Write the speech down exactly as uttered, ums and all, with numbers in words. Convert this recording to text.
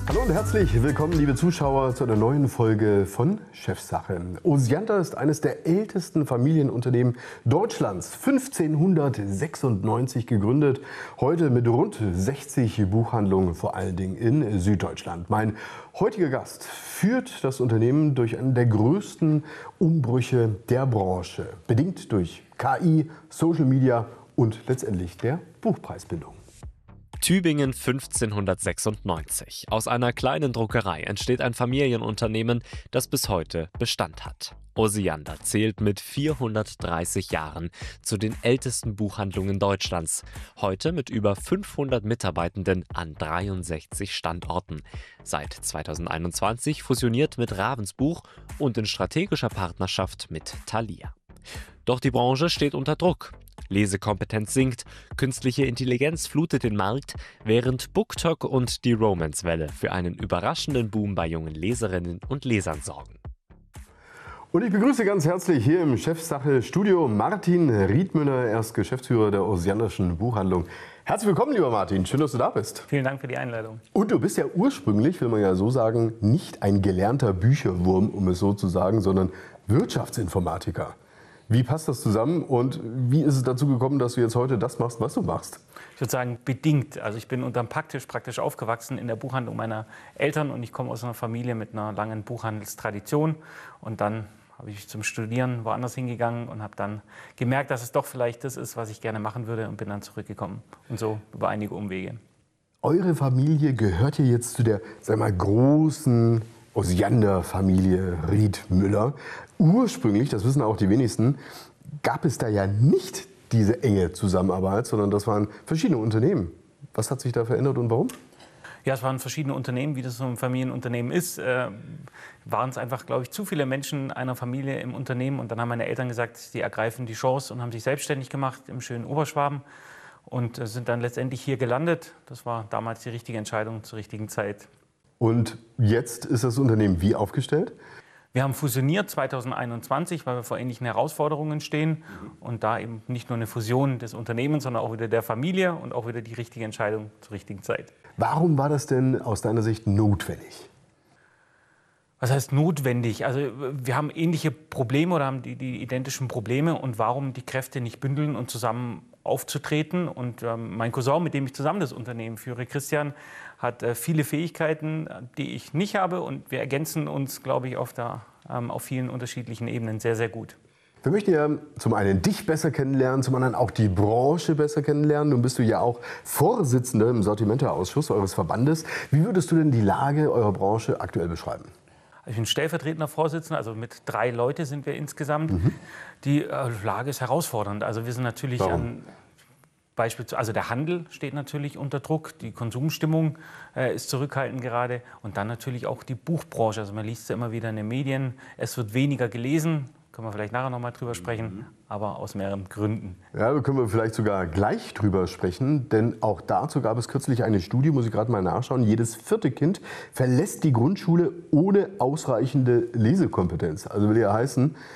Hallo und herzlich willkommen, liebe Zuschauer, zu einer neuen Folge von Chefsache. Osiander ist eines der ältesten Familienunternehmen Deutschlands, fünfzehnhundertsechsundneunzig gegründet, heute mit rund sechzig Buchhandlungen, vor allen Dingen in Süddeutschland. Mein heutiger Gast führt das Unternehmen durch einen der größten Umbrüche der Branche, bedingt durch K I, Social Media und letztendlich der Buchpreisbindung. Tübingen fünfzehnhundertsechsundneunzig. Aus einer kleinen Druckerei entsteht ein Familienunternehmen, das bis heute Bestand hat. Osiander zählt mit vierhundertdreißig Jahren zu den ältesten Buchhandlungen Deutschlands. Heute mit über fünfhundert Mitarbeitenden an dreiundsechzig Standorten. Seit zweitausendeinundzwanzig fusioniert mit Ravensbuch und in strategischer Partnerschaft mit Thalia. Doch die Branche steht unter Druck. Lesekompetenz sinkt, künstliche Intelligenz flutet den Markt, während BookTok und die Romance-Welle für einen überraschenden Boom bei jungen Leserinnen und Lesern sorgen. Und ich begrüße ganz herzlich hier im Chefsache-Studio Martin Riedmüller, er ist Geschäftsführer der Osianderschen Buchhandlung. Herzlich willkommen, lieber Martin, schön, dass du da bist. Vielen Dank für die Einladung. Und du bist ja ursprünglich, will man ja so sagen, nicht ein gelernter Bücherwurm, um es so zu sagen, sondern Wirtschaftsinformatiker. Wie passt das zusammen und wie ist es dazu gekommen, dass du jetzt heute das machst, was du machst? Ich würde sagen, bedingt. Also ich bin unterm Paktisch praktisch aufgewachsen in der Buchhandlung meiner Eltern und ich komme aus einer Familie mit einer langen Buchhandelstradition. Und dann habe ich zum Studieren woanders hingegangen und habe dann gemerkt, dass es doch vielleicht das ist, was ich gerne machen würde und bin dann zurückgekommen. Und so über einige Umwege. Eure Familie gehört ja jetzt zu der, sag mal, großen Osiander-Familie Riedmüller. Ursprünglich, das wissen auch die wenigsten, gab es da ja nicht diese enge Zusammenarbeit, sondern das waren verschiedene Unternehmen. Was hat sich da verändert und warum? Ja, es waren verschiedene Unternehmen, wie das so ein Familienunternehmen ist. Äh, waren es einfach, glaube ich, zu viele Menschen einer Familie im Unternehmen. Und dann haben meine Eltern gesagt, sie ergreifen die Chance und haben sich selbstständig gemacht im schönen Oberschwaben. Und äh, sind dann letztendlich hier gelandet. Das war damals die richtige Entscheidung zur richtigen Zeit. Und jetzt ist das Unternehmen wie aufgestellt? Wir haben fusioniert zweitausendeinundzwanzig, weil wir vor ähnlichen Herausforderungen stehen. Und da eben nicht nur eine Fusion des Unternehmens, sondern auch wieder der Familie und auch wieder die richtige Entscheidung zur richtigen Zeit. Warum war das denn aus deiner Sicht notwendig? Was heißt notwendig? Also wir haben ähnliche Probleme oder haben die, die identischen Probleme. Und warum die Kräfte nicht bündeln und zusammen aufzutreten? Und ähm, mein Cousin, mit dem ich zusammen das Unternehmen führe, Christian, hat äh, viele Fähigkeiten, die ich nicht habe. Und wir ergänzen uns, glaube ich, auf, der, ähm, auf vielen unterschiedlichen Ebenen sehr, sehr gut. Wir möchten ja zum einen dich besser kennenlernen, zum anderen auch die Branche besser kennenlernen. Nun bist du ja auch Vorsitzender im Sortimenteausschuss eures Verbandes. Wie würdest du denn die Lage eurer Branche aktuell beschreiben? Ich bin stellvertretender Vorsitzender, also mit drei Leute sind wir insgesamt. Mhm. Die äh, Lage ist herausfordernd. Also wir sind natürlich Warum? an Beispielsweise, also der Handel steht natürlich unter Druck, die Konsumstimmung äh, ist zurückhaltend gerade und dann natürlich auch die Buchbranche. Also man liest ja immer wieder in den Medien, es wird weniger gelesen. Können wir vielleicht nachher noch mal drüber sprechen, aber aus mehreren Gründen. Ja, da können wir vielleicht sogar gleich drüber sprechen, denn auch dazu gab es kürzlich eine Studie, muss ich gerade mal nachschauen. Jedes vierte Kind verlässt die Grundschule ohne ausreichende Lesekompetenz. Also will ja heißen,